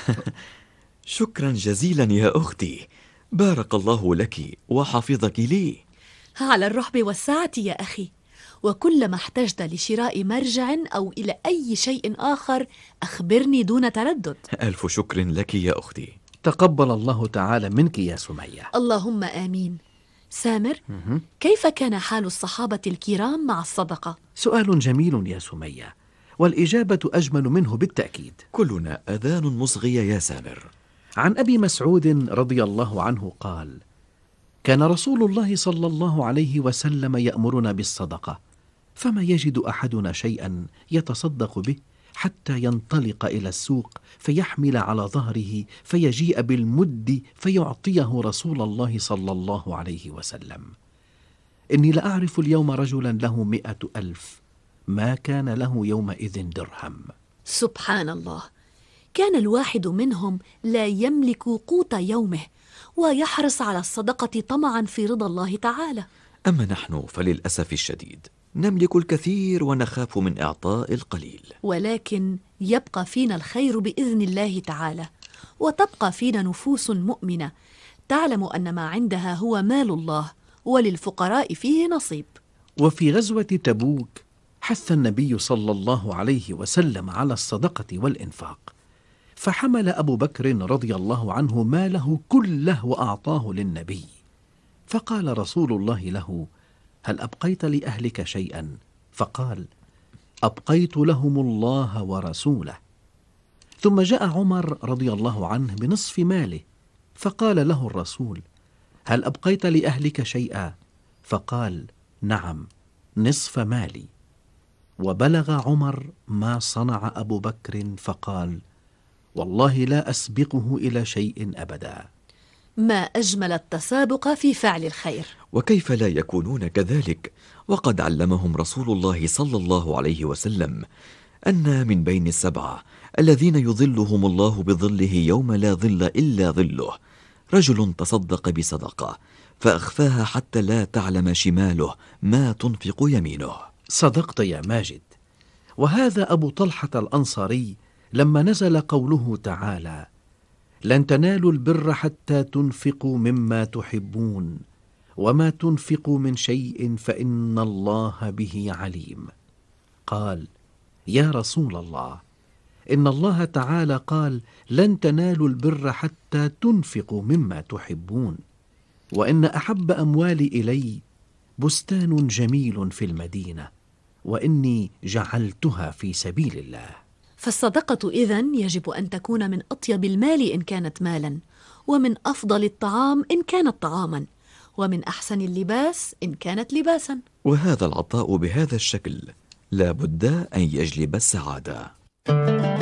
شكرا جزيلا يا أختي، بارك الله لك وحفظك لي. على الرحب والسعة يا أخي، وكلما احتجت لشراء مرجع أو إلى أي شيء آخر أخبرني دون تردد. ألف شكر لك يا أختي. تقبل الله تعالى منك يا سمية. اللهم آمين. سامر، كيف كان حال الصحابة الكرام مع الصدقة؟ سؤال جميل يا سمية، والإجابة أجمل منه بالتأكيد. كلنا أذان مصغية يا سامر. عن أبي مسعود رضي الله عنه قال: كان رسول الله صلى الله عليه وسلم يأمرنا بالصدقة، فما يجد أحدنا شيئا يتصدق به حتى ينطلق إلى السوق فيحمل على ظهره فيجيء بالمد فيعطيه رسول الله صلى الله عليه وسلم. إني لأعرف اليوم رجلا له 100,000 ما كان له يومئذ درهم. سبحان الله، كان الواحد منهم لا يملك قوت يومه ويحرص على الصدقة طمعا في رضا الله تعالى. أما نحن فللأسف الشديد نملك الكثير ونخاف من إعطاء القليل، ولكن يبقى فينا الخير بإذن الله تعالى، وتبقى فينا نفوس مؤمنة تعلم أن ما عندها هو مال الله وللفقراء فيه نصيب. وفي غزوة تبوك حث النبي صلى الله عليه وسلم على الصدقة والإنفاق، فحمل أبو بكر رضي الله عنه ماله كله وأعطاه للنبي، فقال رسول الله له: هل أبقيت لأهلك شيئا؟ فقال: أبقيت لهم الله ورسوله. ثم جاء عمر رضي الله عنه بنصف ماله، فقال له الرسول: هل أبقيت لأهلك شيئا؟ فقال: نعم، نصف مالي. وبلغ عمر ما صنع أبو بكر فقال: والله لا أسبقه إلى شيء أبدا. ما أجمل التسابق في فعل الخير. وكيف لا يكونون كذلك وقد علمهم رسول الله صلى الله عليه وسلم أن من بين السبعة الذين يظلهم الله بظله يوم لا ظل إلا ظله رجل تصدق بصدقة فأخفاها حتى لا تعلم شماله ما تنفق يمينه. صدقت يا ماجد. وهذا أبو طلحة الأنصاري لما نزل قوله تعالى: لن تنالوا البر حتى تنفقوا مما تحبون وما تنفقوا من شيء فإن الله به عليم، قال: يا رسول الله، إن الله تعالى قال: لن تنالوا البر حتى تنفقوا مما تحبون، وإن أحب أموالي إلي بستان جميل في المدينة، وإني جعلتها في سبيل الله. فالصدقة إذن يجب أن تكون من أطيب المال إن كانت مالا، ومن أفضل الطعام إن كانت طعاما، ومن أحسن اللباس إن كانت لباسا. وهذا العطاء بهذا الشكل لا بد أن يجلب السعادة.